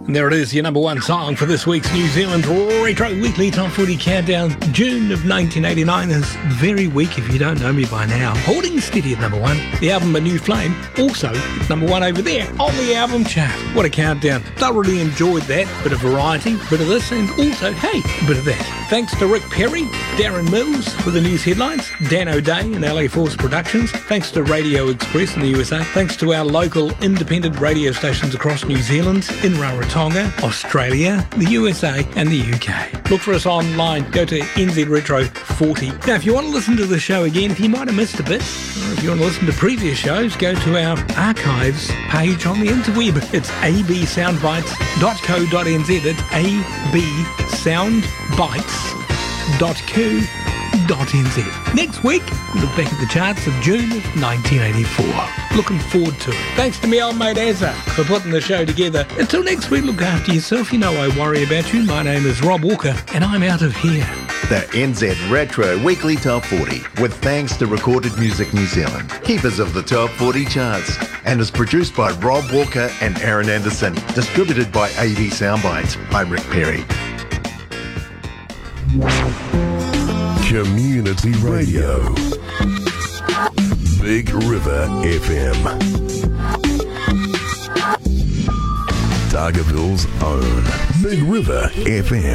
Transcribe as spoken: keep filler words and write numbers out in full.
And there it is, your number one song for this week's New Zealand Retro Weekly Top forty Countdown. June of nineteen eighty-nine is very weak if you don't know me by now. Holding steady at number one. The album A New Flame, also number one over there on the album chart. What a countdown. Thoroughly enjoyed that. Bit of variety, bit of this, and also, hey, a bit of that. Thanks to Rick Perry, Darren Mills for the news headlines, Dan O'Day and L A Force Productions. Thanks to Radio Express in the U S A. Thanks to our local independent radio stations across New Zealand, in Rarotonga, Australia, the U S A and the U K. Look for us online. Go to N Z Retro forty. Now, if you want to listen to the show again, if you might have missed a bit, or if you want to listen to previous shows, go to our archives page on the interweb. It's a b soundbites dot co dot n z. It's a b soundbites dot co dot n z. Next week, we'll look back at the charts of June of nineteen eighty-four. Looking forward to it. Thanks to my old mate Azza for putting the show together. Until next week, look after yourself. You know I worry about you. My name is Rob Walker, and I'm out of here. The N Z Retro Weekly Top forty, with thanks to Recorded Music New Zealand, keepers of the Top forty charts, and is produced by Rob Walker and Aaron Anderson, distributed by A B Soundbites. I'm Rick Perry. Community Radio. Big River F M. Dargaville's own Big River F M.